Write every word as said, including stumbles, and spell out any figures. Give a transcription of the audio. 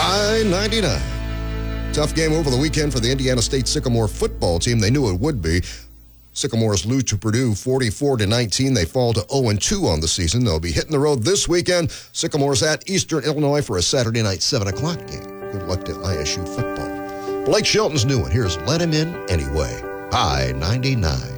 I ninety-nine. Tough game over the weekend for the Indiana State Sycamore football team. They knew it would be. Sycamores lose to Purdue forty-four to nineteen. They fall to oh and two on the season. They'll be hitting the road this weekend. Sycamores at Eastern Illinois for a Saturday night seven o'clock game. Good luck to I S U football. Blake Shelton's new one. Here's Let Him In Anyway. I ninety-nine.